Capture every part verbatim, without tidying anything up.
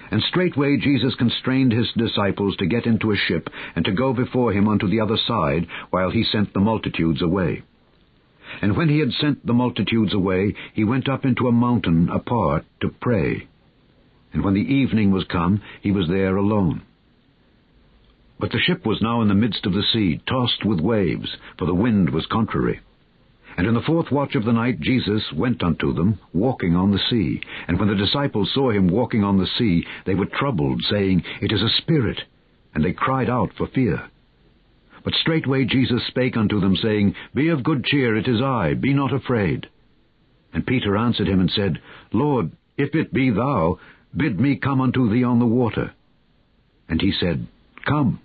And straightway Jesus constrained his disciples to get into a ship, and to go before him unto the other side, while he sent the multitudes away. And when he had sent the multitudes away, he went up into a mountain apart to pray. And when the evening was come, he was there alone. But the ship was now in the midst of the sea, tossed with waves, for the wind was contrary. And in the fourth watch of the night Jesus went unto them, walking on the sea. And when the disciples saw him walking on the sea, they were troubled, saying, It is a spirit. And they cried out for fear. But straightway Jesus spake unto them, saying, Be of good cheer, it is I, be not afraid. And Peter answered him and said, Lord, if it be thou, bid me come unto thee on the water. And he said, Come.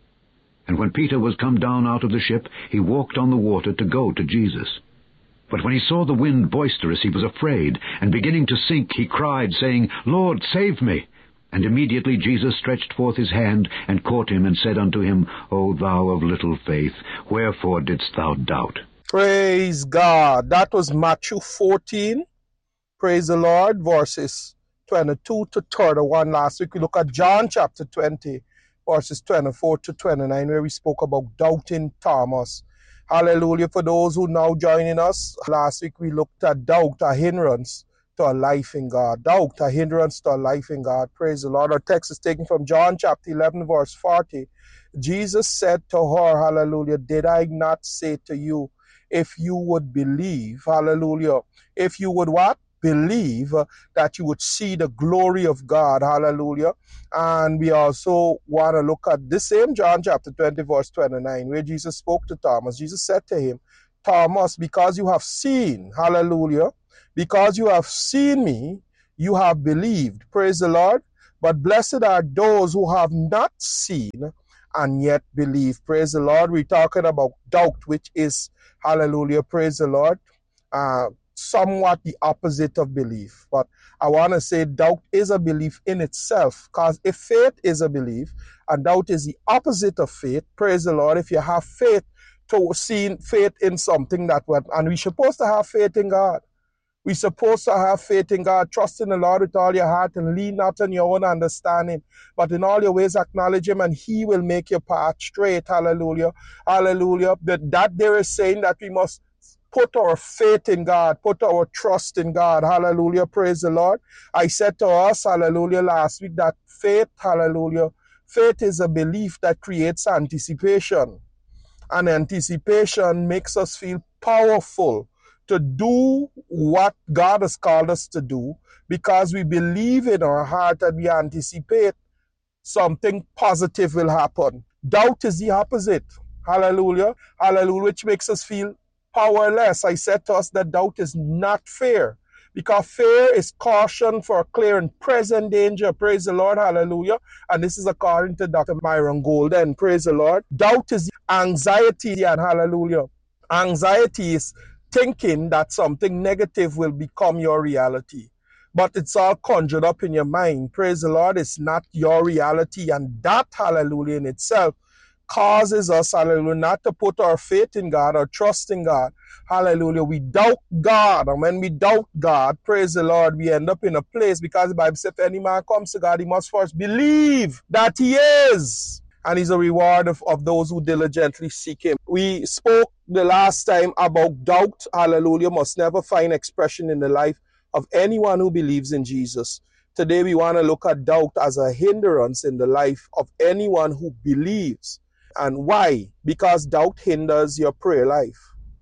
And when Peter was come down out of the ship, he walked on the water to go to Jesus. But when he saw the wind boisterous, he was afraid, and beginning to sink, he cried, saying, Lord, save me. And immediately Jesus stretched forth his hand, and caught him, and said unto him, O thou of little faith, wherefore didst thou doubt? Praise God. That was Matthew fourteen. Praise the Lord. Verses twenty-two to thirty-one. Last week we looked at John chapter twenty, verses twenty-four to twenty-nine, where we spoke about doubting Thomas. Hallelujah. For those who now joining us, last week we looked at doubt, a hindrance to a life in God. Doubt, a hindrance to a life in God. Praise the Lord. Our text is taken from John chapter eleven, verse forty. Jesus said to her, hallelujah, did I not say to you, if you would believe, hallelujah, if you would what? Believe, uh, that you would see the glory of God, hallelujah. And we also want to look at this same John chapter twenty, verse twenty-nine, where Jesus spoke to Thomas. Jesus said to him, Thomas, because you have seen, hallelujah, because you have seen me, you have believed. Praise the Lord. But blessed are those who have not seen and yet believe. Praise the Lord. We're talking about doubt, which is, hallelujah, praise the Lord, uh, somewhat the opposite of belief. But I want to say doubt is a belief in itself, because if faith is a belief and doubt is the opposite of faith, praise the Lord, if you have faith to see faith in something that went, and we're supposed to have faith in God. We're supposed to have faith in God, trust in the Lord with all your heart and lean not on your own understanding, but in all your ways acknowledge him and he will make your path straight. Hallelujah. Hallelujah. That, that there is saying that we must put our faith in God, put our trust in God. Hallelujah. Praise the Lord. I said to us, hallelujah, last week that faith, hallelujah, faith is a belief that creates anticipation. And anticipation makes us feel powerful to do what God has called us to do, because we believe in our heart and we anticipate something positive will happen. Doubt is the opposite. Hallelujah. Hallelujah. Which makes us feel powerless. I said to us that doubt is not fear, because fear is caution for clear and present danger. Praise the Lord. Hallelujah. And this is according to Doctor Myron Golden. Praise the Lord. Doubt is anxiety, and hallelujah. Anxiety is thinking that something negative will become your reality. But it's all conjured up in your mind. Praise the Lord. It's not your reality. And that, hallelujah, in itself causes us, hallelujah, not to put our faith in God or trust in God. Hallelujah. We doubt God. And when we doubt God, praise the Lord, we end up in a place, because the Bible says if any man comes to God, he must first believe that he is. And he's a reward of, of those who diligently seek him. We spoke the last time about doubt, hallelujah, must never find expression in the life of anyone who believes in Jesus. Today we want to look at doubt as a hindrance in the life of anyone who believes. And why? Because doubt hinders your prayer life.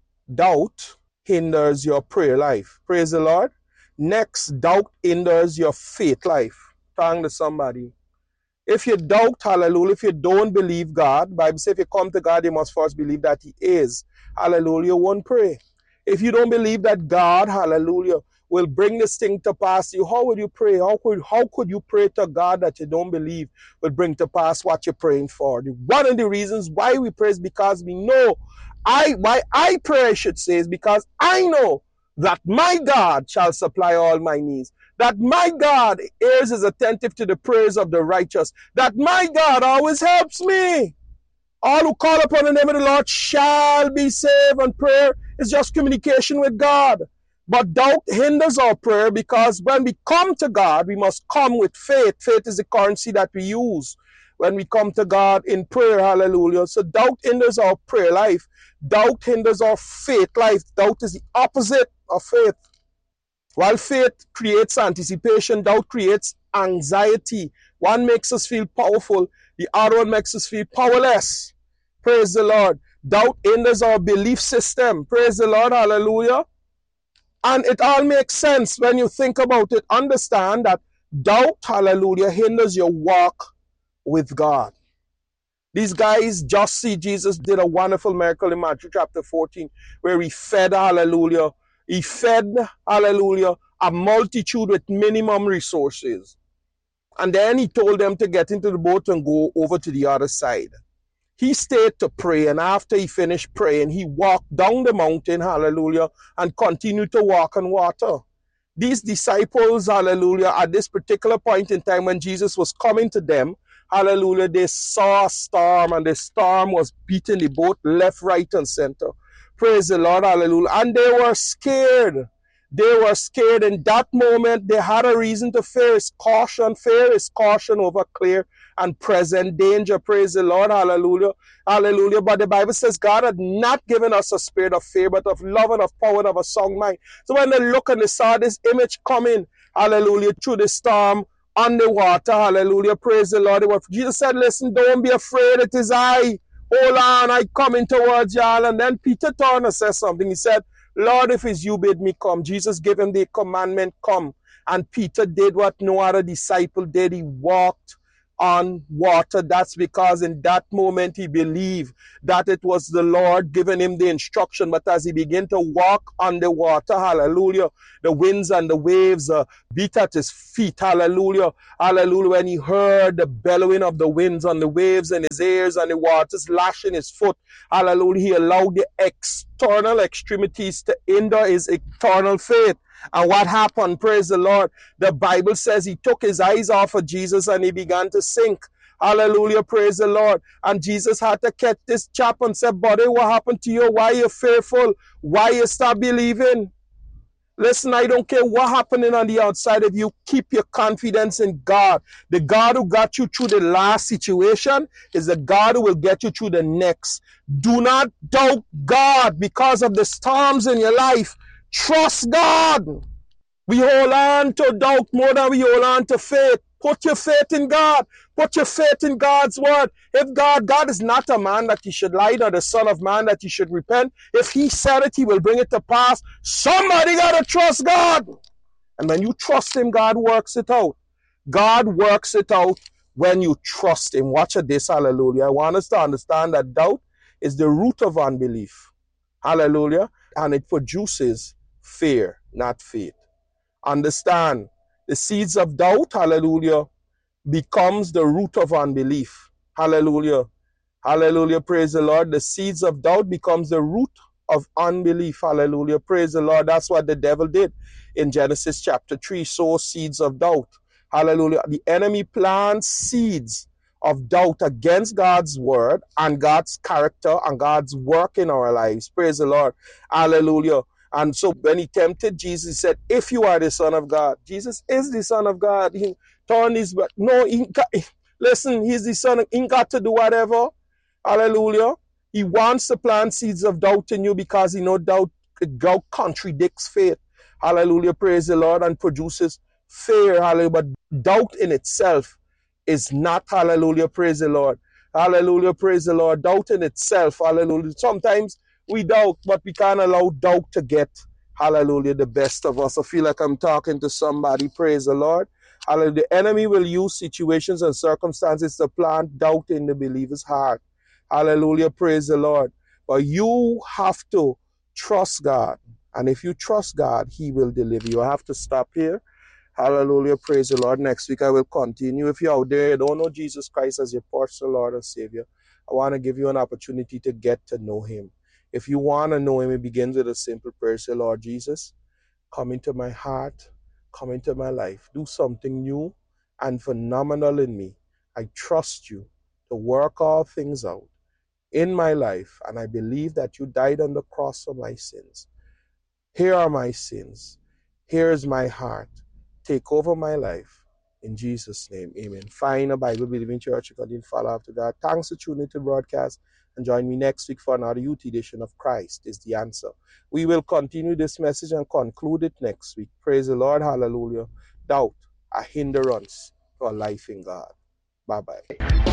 Doubt hinders your prayer life. Praise the Lord. Next, doubt hinders your faith life. Thank to somebody. If you doubt, hallelujah, if you don't believe God, the Bible says if you come to God, you must first believe that he is. Hallelujah, you won't pray. If you don't believe that God, hallelujah, will bring this thing to pass you, how would you pray? How could, how could you pray to God that you don't believe will bring to pass what you're praying for? One of the reasons why we pray is because we know, I why I pray, I should say, is because I know that my God shall supply all my needs. That my God ears is attentive to the prayers of the righteous. That my God always helps me. All who call upon the name of the Lord shall be saved. And prayer is just communication with God. But doubt hinders our prayer because when we come to God, we must come with faith. Faith is the currency that we use when we come to God in prayer. Hallelujah. So doubt hinders our prayer life. Doubt hinders our faith life. Doubt is the opposite of faith. While faith creates anticipation, doubt creates anxiety. One makes us feel powerful, the other one makes us feel powerless. Praise the Lord. Doubt hinders our belief system. Praise the Lord. Hallelujah. And it all makes sense when you think about it. Understand that doubt, hallelujah, hinders your walk with God. These guys just see Jesus did a wonderful miracle in Matthew chapter fourteen, where he fed, hallelujah, he fed, hallelujah, a multitude with minimum resources. And then he told them to get into the boat and go over to the other side. He stayed to pray, and after he finished praying, he walked down the mountain, hallelujah, and continued to walk on water. These disciples, hallelujah, at this particular point in time when Jesus was coming to them, hallelujah, they saw a storm, and the storm was beating the boat left, right, and center. Praise the Lord, hallelujah. And they were scared. They were scared. In that moment, they had a reason to fear. It's caution. Fear is caution over clear and present danger. Praise the Lord. Hallelujah. Hallelujah. But the Bible says God had not given us a spirit of fear, but of love and of power and of a sound mind. So when they look and they saw this image coming, hallelujah, through the storm, on the water, hallelujah, praise the Lord. Jesus said, listen, don't be afraid, it is I. Hold on, I coming towards y'all. And then Peter turned and said something. He said, Lord, if it's you, bid me come. Jesus gave him the commandment, come. And Peter did what no other disciple did. He walked on water. That's because in that moment he believed that it was the Lord giving him the instruction. But as he began to walk on the water, hallelujah, the winds and the waves uh, beat at his feet, hallelujah, hallelujah. When he heard the bellowing of the winds and the waves in his ears and the waters lashing his foot, hallelujah, he allowed the external extremities to hinder his eternal faith. And what happened? Praise the Lord. The Bible says he took his eyes off of Jesus and he began to sink. Hallelujah. Praise the Lord. And Jesus had to catch this chap and say, buddy, what happened to you? Why are you fearful? Why you stop believing? Listen, I don't care what happening on the outside of you. Keep your confidence in God. The God who got you through the last situation is the God who will get you through the next. Do not doubt God because of the storms in your life. Trust God. We hold on to doubt more than we hold on to faith. Put your faith in God. Put your faith in God's word. If God, God is not a man that he should lie, nor the son of man that he should repent. If he said it, he will bring it to pass. Somebody got to trust God. And when you trust him, God works it out. God works it out when you trust him. Watch this, hallelujah. I want us to understand that doubt is the root of unbelief. Hallelujah. And it produces fear, not faith. Understand, the seeds of doubt, hallelujah, becomes the root of unbelief. Hallelujah. Hallelujah. Praise the Lord. The seeds of doubt becomes the root of unbelief. Hallelujah. Praise the Lord. That's what the devil did in Genesis chapter three. Sow seeds of doubt. Hallelujah. The enemy plants seeds of doubt against God's word and God's character and God's work in our lives. Praise the Lord. Hallelujah. And so when he tempted Jesus, he said, if you are the Son of God, Jesus is the Son of God. He turned his back. No, he, listen, he's the Son. He got to do whatever. Hallelujah. He wants to plant seeds of doubt in you because he knows doubt, doubt contradicts faith. Hallelujah. Praise the Lord, and produces fear. Hallelujah. But doubt in itself is not, hallelujah. Praise the Lord. Hallelujah. Praise the Lord. Doubt in itself. Hallelujah. Sometimes we doubt, but we can't allow doubt to get, hallelujah, the best of us. I feel like I'm talking to somebody. Praise the Lord. Hallelujah. The enemy will use situations and circumstances to plant doubt in the believer's heart. Hallelujah. Praise the Lord. But you have to trust God. And if you trust God, he will deliver you. I have to stop here. Hallelujah. Praise the Lord. Next week I will continue. If you're out there, you don't know Jesus Christ as your personal Lord and Savior, I want to give you an opportunity to get to know him. If you want to know him, it begins with a simple prayer. Say, Lord Jesus, come into my heart, come into my life. Do something new and phenomenal in me. I trust you to work all things out in my life, and I believe that you died on the cross for my sins. Here are my sins. Here is my heart. Take over my life. In Jesus' name, amen. Find a Bible-believing church. You can follow after that. Thanks for tuning into the broadcast. And join me next week for another youth edition of Christ is the Answer. We will continue this message and conclude it next week. Praise the Lord. Hallelujah. Doubt, a hindrance to a life in God. Bye-bye.